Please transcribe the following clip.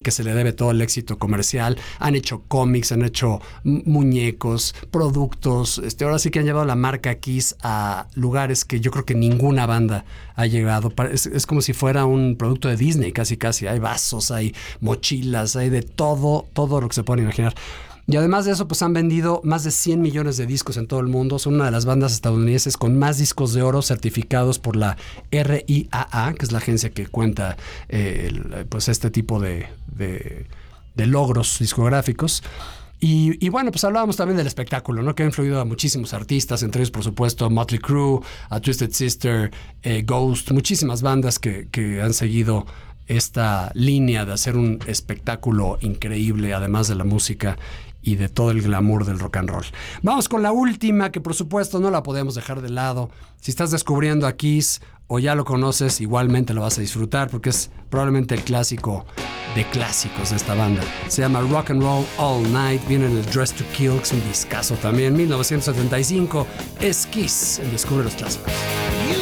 que se le debe todo el éxito comercial. Han hecho cómics, han hecho muñecos, productos. Ahora sí que han llevado la marca Kiss a lugares que yo creo que ninguna banda ha llegado. Es como si fuera un producto de Disney, casi. Hay vasos, hay mochilas, hay de todo lo que se pueden imaginar. Y además de eso, pues han vendido más de 100 millones de discos en todo el mundo. Son una de las bandas estadounidenses con más discos de oro certificados por la RIAA, que es la agencia que cuenta pues este tipo de logros discográficos. Y bueno, pues hablábamos también del espectáculo, ¿no? Que ha influido a muchísimos artistas, entre ellos, por supuesto, Motley Crue, a Twisted Sister, Ghost, muchísimas bandas que han seguido esta línea de hacer un espectáculo increíble, además de la música y de todo el glamour del rock and roll. Vamos con la última, que por supuesto no la podemos dejar de lado. Si estás descubriendo a Kiss o ya lo conoces, igualmente lo vas a disfrutar porque es probablemente el clásico de clásicos de esta banda. Se llama Rock and Roll All Night, viene en el Dress to Kill, que es un discazo también, 1975, es Kiss en Descubre los Clásicos.